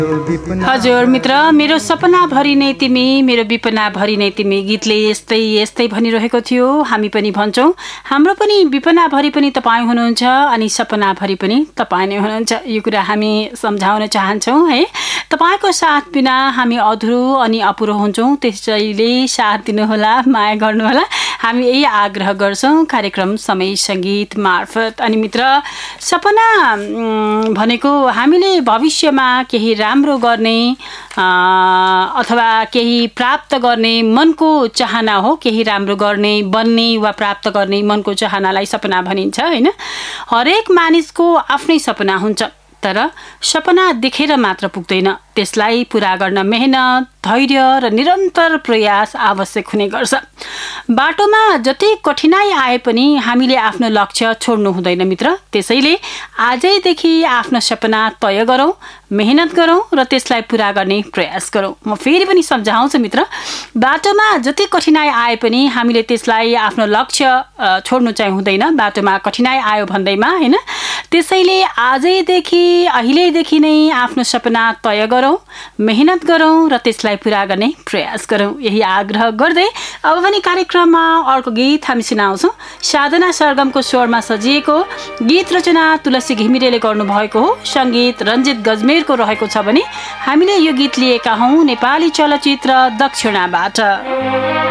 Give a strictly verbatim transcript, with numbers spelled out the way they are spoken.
हजुर मित्र, मेरो सपना भरि नै तिमी, मेरो विपना भरि नै तिमी गीतले यस्तै यस्तै भनिरहेको थियो। हामी पनि भन्छौँ हाम्रो पनि विपना भरि पनि तपाईँ हुनुहुन्छ अनि सपना भरि पनि तपाईँ नै हुनुहुन्छ। यो कुरा हामी सम्झाउन चाहन्छौँ है। तपाईँको साथ बिना हामी अधुरो अनि अपुरो हुन्छौँ, त्यसैले साथ दिनुहोला, माया गर्नुहोला, हामी यही आग्रह गर्छौँ कार्यक्रम समय सङ्गीत मार्फत। अनि मित्र, सपना भनेको हामीले भविष्यमा केही राम्रो गर्ने अथवा केही प्राप्त गर्ने मनको चाहना हो। केही राम्रो गर्ने, बन्ने वा प्राप्त गर्ने मनको चाहनालाई सपना भनिन्छ होइन। हरेक मानिसको आफ्नै सपना हुन्छ, तर सपना देखेर मात्र पुग्दैन, त्यसलाई पुरा गर्न मेहनत, धैर्य र निरन्तर प्रयास आवश्यक हुने गर्छ। बाटोमा जति कठिनाई आए पनि हामीले आफ्नो लक्ष्य छोड्नु हुँदैन मित्र। त्यसैले आजैदेखि आफ्नो सपना तय गरौँ, मेहनत गरौँ र त्यसलाई पुरा गर्ने प्रयास गरौँ। म फेरि पनि सम्झाउँछु मित्र, बाटोमा जति कठिनाई आए पनि हामीले त्यसलाई आफ्नो लक्ष्य छोड्नु चाहिँ हुँदैन, बाटोमा कठिनाई आयो भन्दैमा होइन। त्यसैले आजैदेखि अहिलेदेखि नै आफ्नो सपना तय गरौँ, मेहनत गरौँ र त्यसलाई पुरा गर्ने प्रयास गरौँ, यही आग्रह गर्दै अब पनि कार्यक्रममा अर्को गीत हामी सुनाउँछौँ। साधना सरगमको स्वरमा सजिएको गीत रचना तुलसी घिमिरेले गर्नुभएको हो, सङ्गीत रञ्जित गजमेरको रहेको छ भने हामीले यो गीत लिएका हौँ नेपाली चलचित्र दक्षिणाबाट।